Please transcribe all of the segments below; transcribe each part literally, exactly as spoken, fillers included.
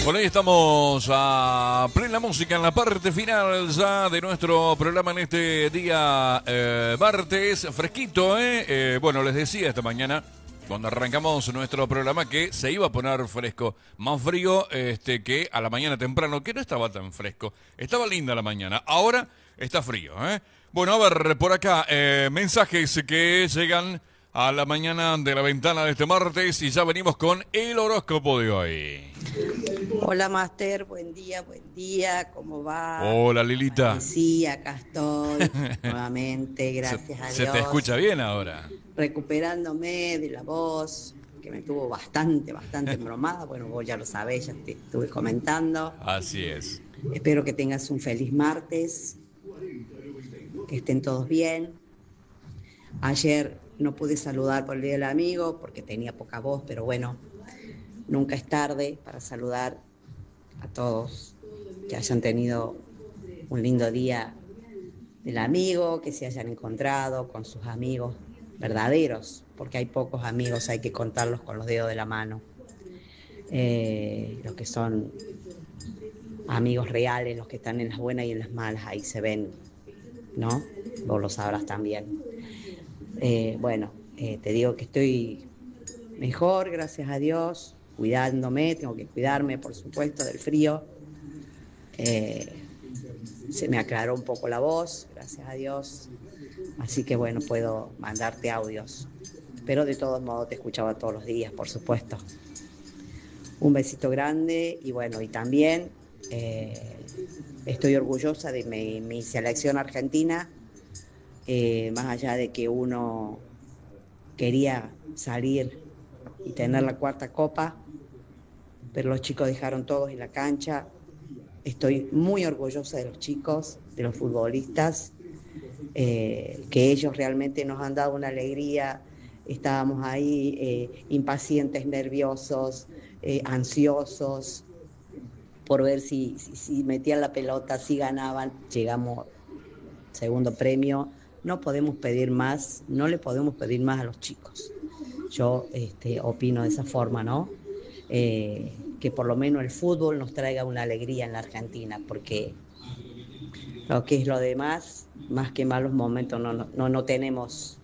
Por ahí estamos a plena música en la parte final ya de nuestro programa en este día eh, martes, fresquito, ¿eh? ¿eh? Bueno, les decía esta mañana, cuando arrancamos nuestro programa, que se iba a poner fresco, más frío este, que a la mañana temprano, que no estaba tan fresco, estaba linda la mañana, ahora está frío, ¿eh? Bueno, a ver, por acá, eh, mensajes que llegan a la mañana de la ventana de este martes y ya venimos con el horóscopo de hoy. Hola, Master, buen día, buen día, ¿cómo va? Hola, Lilita. Sí, acá estoy nuevamente, gracias se, a se Dios. te escucha bien ahora. Recuperándome de la voz, que me tuvo bastante, bastante embromada. Bueno, vos ya lo sabés, ya te estuve comentando. Así es. Espero que tengas un feliz martes, que estén todos bien. Ayer no pude saludar por el Día del Amigo porque tenía poca voz, pero bueno, nunca es tarde para saludar a todos, que hayan tenido un lindo día del amigo, que se hayan encontrado con sus amigos verdaderos, porque hay pocos amigos, hay que contarlos con los dedos de la mano. Eh, los que son amigos reales, los que están en las buenas y en las malas, ahí se ven, ¿no? Vos lo sabrás también. Eh, bueno, eh, te digo que estoy mejor, gracias a Dios, cuidándome, tengo que cuidarme, por supuesto, del frío. Eh, se me aclaró un poco la voz, gracias a Dios, así que bueno, puedo mandarte audios, pero de todos modos te escuchaba todos los días, por supuesto. Un besito grande y bueno, y también eh, estoy orgullosa de mi, mi selección argentina, eh, más allá de que uno quería salir y tener la cuarta copa, pero los chicos dejaron todos en la cancha. Estoy muy orgullosa de los chicos, de los futbolistas, eh, que ellos realmente nos han dado una alegría. Estábamos ahí eh, impacientes, nerviosos, eh, ansiosos, por ver si, si, si metían la pelota, si ganaban. Llegamos segundo premio. No podemos pedir más, no le podemos pedir más a los chicos. Yo este, opino de esa forma, ¿no? Eh, que por lo menos el fútbol nos traiga una alegría en la Argentina, porque lo que es lo demás, más que malos momentos, no, no, no, no tenemos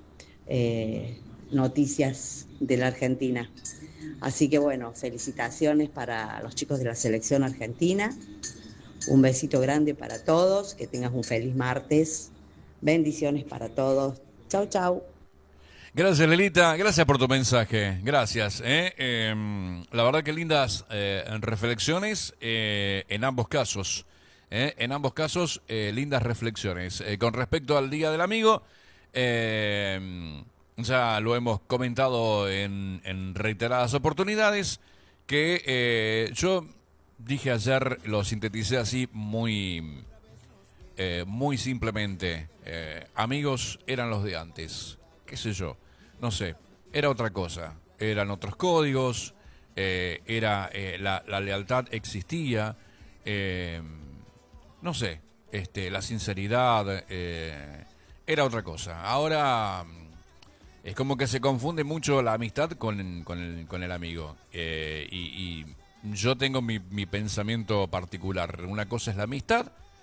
eh, noticias de la Argentina. Así que bueno, felicitaciones para los chicos de la selección argentina, un besito grande para todos, que tengas un feliz martes, bendiciones para todos, chau chau. Gracias, Lelita, gracias por tu mensaje, gracias. ¿eh? Eh, la verdad que lindas eh, reflexiones eh, en ambos casos, ¿eh? en ambos casos eh, lindas reflexiones. Eh, con respecto al Día del Amigo, eh, ya lo hemos comentado en, en reiteradas oportunidades, que eh, yo dije ayer, lo sinteticé así muy, eh, muy simplemente, eh, amigos eran los de antes. Qué sé yo, no sé, era otra cosa, eran otros códigos, eh, era eh, la, la lealtad existía, eh, no sé, este, la sinceridad eh, era otra cosa. Ahora es como que se confunde mucho la amistad con, con, el, con el amigo, eh, y, y yo tengo mi, mi pensamiento particular. Una cosa es la amistad,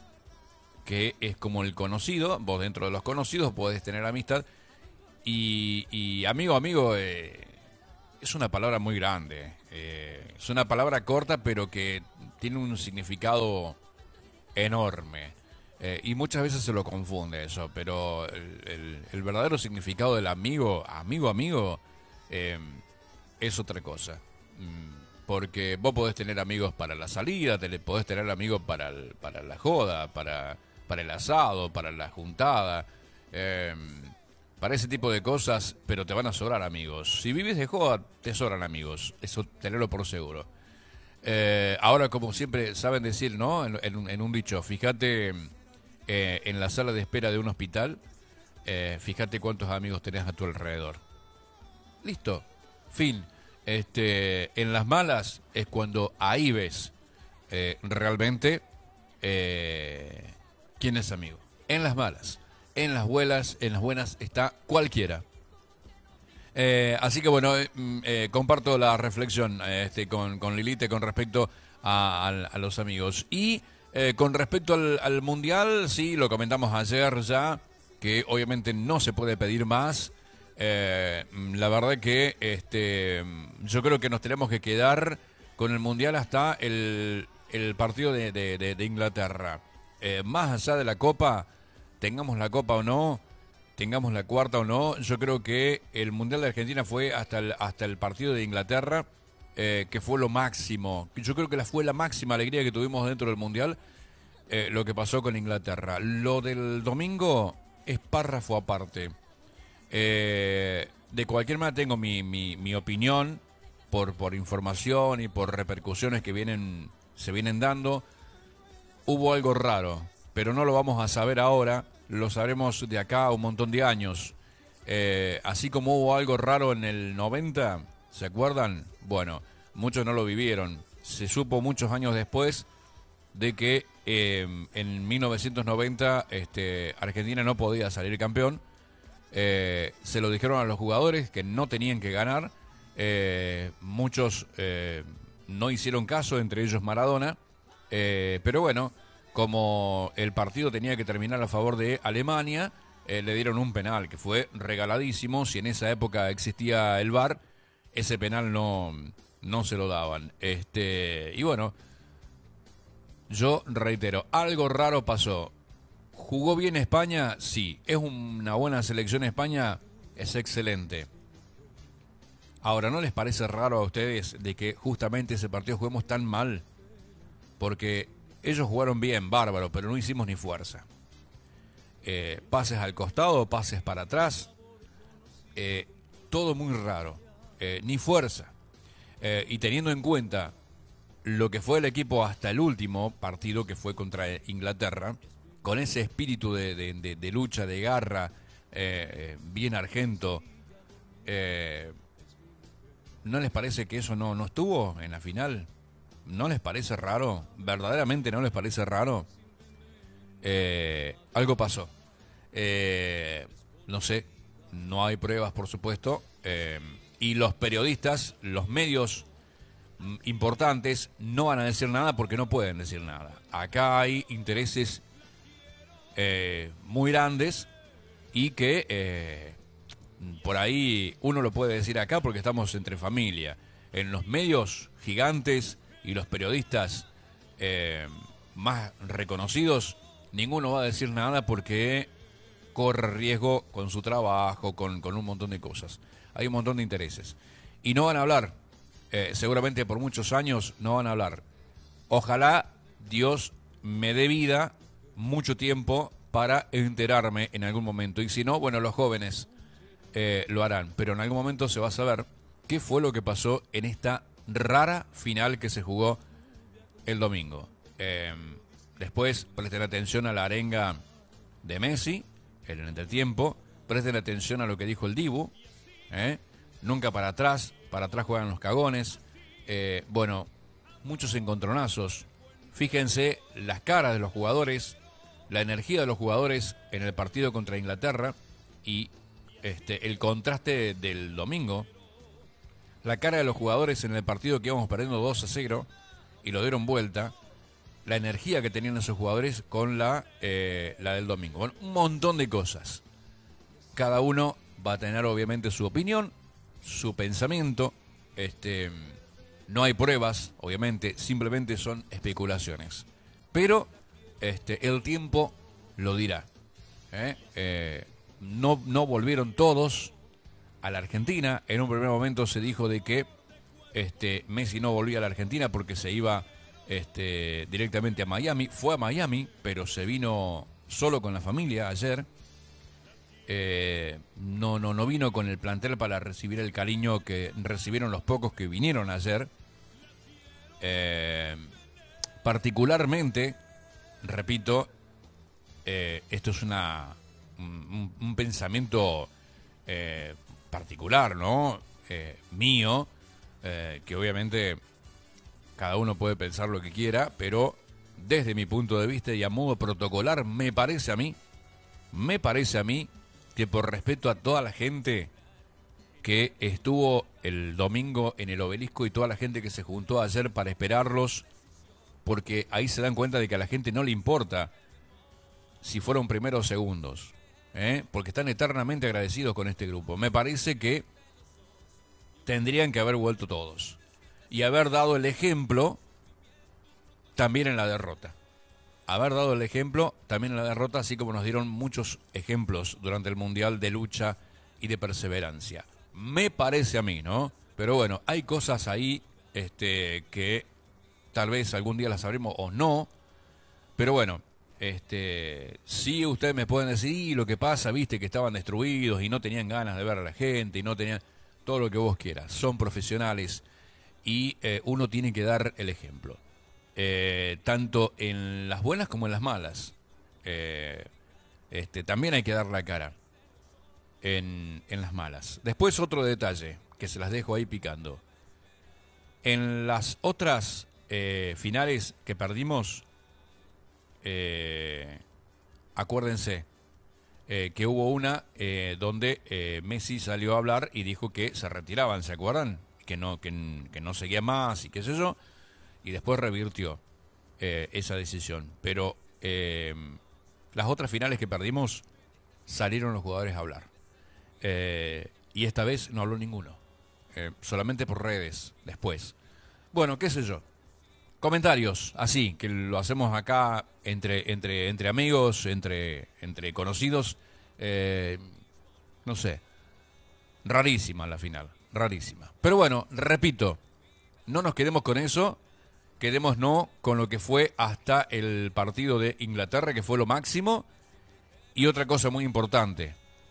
que es como el conocido, vos dentro de los conocidos podés tener amistad. Y, y amigo, amigo, eh, es una palabra muy grande. Eh, es una palabra corta, pero que tiene un significado enorme. Eh, y muchas veces se lo confunde eso. Pero el, el, el verdadero significado del amigo, amigo, amigo, eh, es otra cosa. Porque vos podés tener amigos para la salida, te podés tener amigos para, el, para la joda, para, para el asado, para la juntada. Eh, Para ese tipo de cosas, pero te van a sobrar amigos. Si vives de joda, te sobran amigos. Eso tenerlo por seguro. Eh, ahora, como siempre saben decir, ¿no? En, en, en un dicho, fíjate eh, en la sala de espera de un hospital, eh, fíjate cuántos amigos tenés a tu alrededor. Listo. Fin. Este, en las malas es cuando ahí ves eh, realmente eh, quién es amigo. En las malas. En las buenas, en las buenas está cualquiera. Eh, así que bueno, eh, eh, comparto la reflexión eh, este, con, con Lilite con respecto a, a, a los amigos. Y eh, con respecto al, al Mundial, sí, lo comentamos ayer ya, que obviamente no se puede pedir más. Eh, la verdad que este, yo creo que nos tenemos que quedar con el Mundial hasta el, el partido de, de, de, de Inglaterra. Eh, más allá de la Copa, tengamos la Copa o no, tengamos la cuarta o no, yo creo que el Mundial de Argentina fue hasta el, hasta el partido de Inglaterra, eh, que fue lo máximo. Yo creo que la, fue la máxima alegría que tuvimos dentro del Mundial, eh, lo que pasó con Inglaterra. Lo del domingo es párrafo aparte. Eh, de cualquier manera tengo mi, mi, mi opinión por, por información y por repercusiones que vienen se vienen dando. Hubo algo raro, pero no lo vamos a saber ahora, lo sabremos de acá a un montón de años. Eh, así como hubo algo raro en el noventa, ¿se acuerdan? Bueno, muchos no lo vivieron. Se supo muchos años después de que eh, en mil novecientos noventa este, Argentina no podía salir campeón. Eh, se lo dijeron a los jugadores que no tenían que ganar. Eh, muchos eh, no hicieron caso, entre ellos Maradona. Eh, pero bueno, como el partido tenía que terminar a favor de Alemania, eh, le dieron un penal que fue regaladísimo. Si en esa época existía el V A R, ese penal no, no se lo daban. Este, y bueno, yo reitero, algo raro pasó. ¿Jugó bien España? Sí. ¿Es una buena selección España? Es excelente. Ahora, ¿no les parece raro a ustedes de que justamente ese partido juguemos tan mal? Porque ellos jugaron bien, bárbaro, pero no hicimos ni fuerza. Eh, pases al costado, pases para atrás. Eh, todo muy raro. Eh, ni fuerza. Eh, y teniendo en cuenta lo que fue el equipo hasta el último partido, que fue contra Inglaterra, con ese espíritu de, de, de, de lucha, de garra, eh, bien argento, eh, ¿no les parece que eso no, no estuvo en la final? ¿No les parece raro? ¿Verdaderamente no les parece raro? Eh, algo pasó. Eh, no sé, no hay pruebas, por supuesto. Eh, y los periodistas, los medios mm, importantes, no van a decir nada porque no pueden decir nada. Acá hay intereses Eh, muy grandes y que eh, por ahí uno lo puede decir acá porque estamos entre familia. En los medios gigantes y los periodistas eh, más reconocidos, ninguno va a decir nada porque corre riesgo con su trabajo, con, con un montón de cosas. Hay un montón de intereses. Y no van a hablar, eh, seguramente por muchos años no van a hablar. Ojalá Dios me dé vida, mucho tiempo para enterarme en algún momento. Y si no, bueno, los jóvenes eh, lo harán. Pero en algún momento se va a saber qué fue lo que pasó en esta rara final que se jugó el domingo. Eh, después presten atención a la arenga de Messi en el entretiempo. Presten atención a lo que dijo el Dibu. ¿eh? Nunca para atrás. Para atrás juegan los cagones. Eh, bueno, muchos encontronazos. Fíjense las caras de los jugadores, la energía de los jugadores en el partido contra Inglaterra y este, el contraste del domingo. La cara de los jugadores en el partido que íbamos perdiendo dos a cero y lo dieron vuelta. La energía que tenían esos jugadores con la, eh, la del domingo. Bueno, un montón de cosas. Cada uno va a tener obviamente su opinión, su pensamiento. Este... No hay pruebas, obviamente, simplemente son especulaciones. Pero este, el tiempo lo dirá. ¿eh? Eh, no, no volvieron todos a la Argentina. En un primer momento se dijo de que este, Messi no volvía a la Argentina porque se iba este, directamente a Miami. Fue a Miami, pero se vino solo con la familia ayer. Eh, no, no, no vino con el plantel para recibir el cariño que recibieron los pocos que vinieron ayer. Eh, particularmente, repito, eh, esto es una un, un pensamiento eh, particular, ¿no? Eh, mío, eh, que obviamente cada uno puede pensar lo que quiera, pero desde mi punto de vista y a modo protocolar, me parece a mí, me parece a mí que por respeto a toda la gente que estuvo el domingo en el Obelisco y toda la gente que se juntó ayer para esperarlos, porque ahí se dan cuenta de que a la gente no le importa si fueron primeros o segundos, ¿eh? Porque están eternamente agradecidos con este grupo. Me parece que tendrían que haber vuelto todos y haber dado el ejemplo también en la derrota. Haber dado el ejemplo también en la derrota, así como nos dieron muchos ejemplos durante el Mundial de lucha y de perseverancia. Me parece a mí, ¿no? Pero bueno, hay cosas ahí este, que tal vez algún día las sabremos o no. Pero bueno, este, sí ustedes me pueden decir, y lo que pasa, viste, que estaban destruidos y no tenían ganas de ver a la gente y no tenían todo lo que vos quieras. Son profesionales y eh, uno tiene que dar el ejemplo. Eh, tanto en las buenas como en las malas. Eh, este, también hay que dar la cara en, en las malas. Después otro detalle, que se las dejo ahí picando. En las otras eh, finales que perdimos, eh, acuérdense eh, que hubo una eh, donde eh, Messi salió a hablar y dijo que se retiraban, ¿se acuerdan? Que no, que, que no seguía más y qué sé yo. Y después revirtió eh, esa decisión. Pero eh, las otras finales que perdimos, salieron los jugadores a hablar. Eh, y esta vez no habló ninguno. Eh, solamente por redes, después. Bueno, qué sé yo. Comentarios, así, que lo hacemos acá entre, entre, entre amigos, entre, entre conocidos. Eh, no sé. Rarísima la final, rarísima. Pero bueno, repito, no nos quedemos con eso. Quedémonos no con lo que fue hasta el partido de Inglaterra, que fue lo máximo. Y otra cosa muy importante,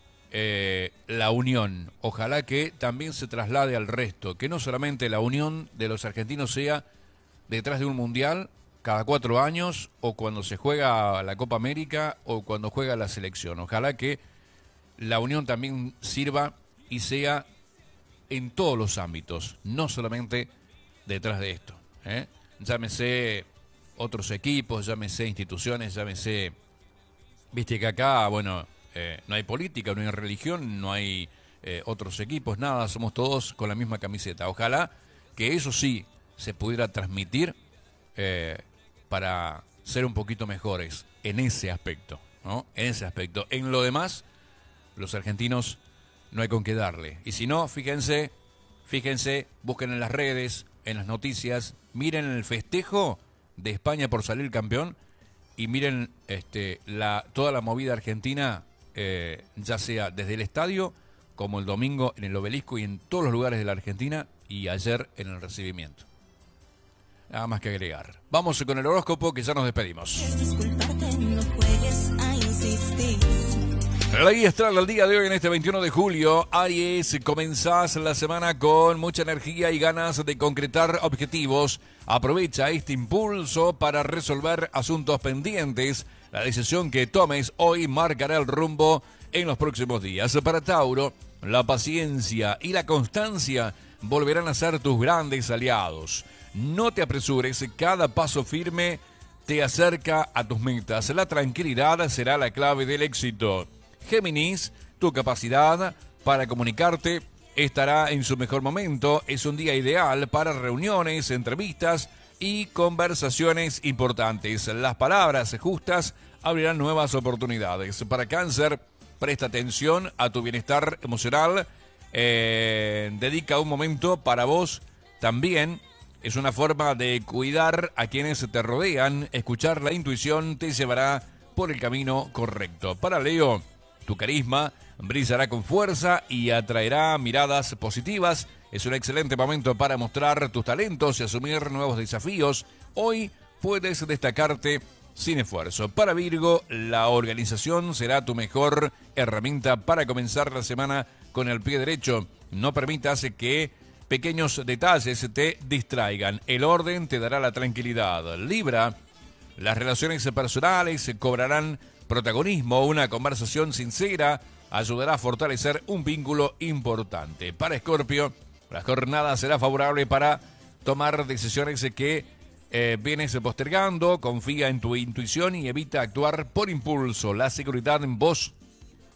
eh, la unión. Ojalá que también se traslade al resto, que no solamente la unión de los argentinos sea detrás de un mundial cada cuatro años, o cuando se juega la Copa América, o cuando juega la selección. Ojalá que la unión también sirva y sea en todos los ámbitos, no solamente detrás de esto, ¿eh? Llámese otros equipos, llámese instituciones, llámese... Viste que acá, bueno, eh, no hay política, no hay religión, no hay eh, otros equipos, nada, somos todos con la misma camiseta. Ojalá que eso sí se pudiera transmitir eh, para ser un poquito mejores en ese aspecto, ¿no? En ese aspecto. En lo demás, los argentinos no hay con qué darle. Y si no, fíjense, fíjense, busquen en las redes, en las noticias, miren el festejo de España por salir campeón y miren este, la, toda la movida argentina, eh, ya sea desde el estadio como el domingo en el Obelisco y en todos los lugares de la Argentina y ayer en el recibimiento. Nada más que agregar. Vamos con el horóscopo que ya nos despedimos. La guía astral al día de hoy en este veintiuno de julio. Aries, comenzás la semana con mucha energía y ganas de concretar objetivos. Aprovecha este impulso para resolver asuntos pendientes. La decisión que tomes hoy marcará el rumbo en los próximos días. Para Tauro, la paciencia y la constancia volverán a ser tus grandes aliados. No te apresures, cada paso firme te acerca a tus metas. La tranquilidad será la clave del éxito. Géminis, tu capacidad para comunicarte estará en su mejor momento. Es un día ideal para reuniones, entrevistas y conversaciones importantes. Las palabras justas abrirán nuevas oportunidades. Para Cáncer, presta atención a tu bienestar emocional. Eh, dedica un momento para vos también. Es una forma de cuidar a quienes te rodean. Escuchar la intuición te llevará por el camino correcto. Para Leo, tu carisma brillará con fuerza y atraerá miradas positivas. Es un excelente momento para mostrar tus talentos y asumir nuevos desafíos. Hoy puedes destacarte sin esfuerzo. Para Virgo, la organización será tu mejor herramienta para comenzar la semana con el pie derecho. No permitas que pequeños detalles te distraigan. El orden te dará la tranquilidad. Libra, las relaciones personales cobrarán protagonismo. Una conversación sincera ayudará a fortalecer un vínculo importante. Para Escorpio, la jornada será favorable para tomar decisiones que eh, vienes postergando. Confía en tu intuición y evita actuar por impulso. La seguridad en vos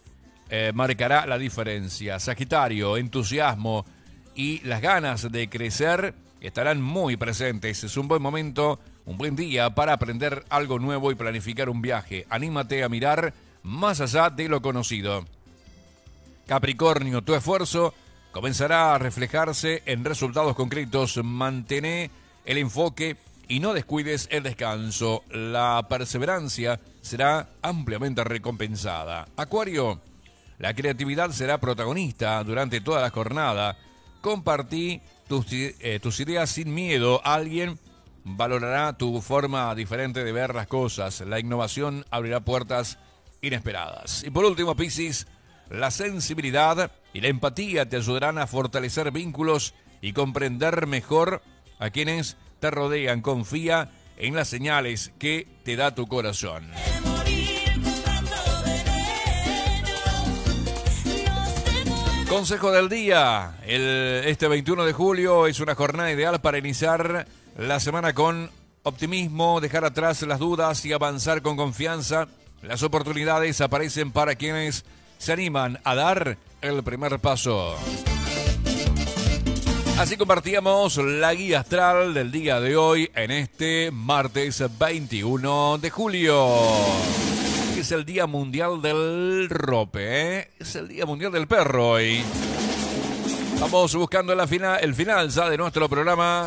eh, marcará la diferencia. Sagitario, entusiasmo y las ganas de crecer estarán muy presentes. Es un buen momento, un buen día para aprender algo nuevo y planificar un viaje. Anímate a mirar más allá de lo conocido. Capricornio, tu esfuerzo comenzará a reflejarse en resultados concretos. Mantén el enfoque y no descuides el descanso. La perseverancia será ampliamente recompensada. Acuario, la creatividad será protagonista durante toda la jornada. Compartí tus, eh, tus ideas sin miedo. Alguien valorará tu forma diferente de ver las cosas. La innovación abrirá puertas inesperadas. Y por último, Piscis, la sensibilidad y la empatía te ayudarán a fortalecer vínculos y comprender mejor a quienes te rodean. Confía en las señales que te da tu corazón. Consejo del día. El, este veintiuno de julio es una jornada ideal para iniciar la semana con optimismo, dejar atrás las dudas y avanzar con confianza. Las oportunidades aparecen para quienes se animan a dar el primer paso. Así compartíamos la guía astral del día de hoy en este martes veintiuno de julio. Es el Día Mundial del Rope, ¿eh? Es el Día Mundial del Perro hoy. Vamos buscando la final, el final ya de nuestro programa.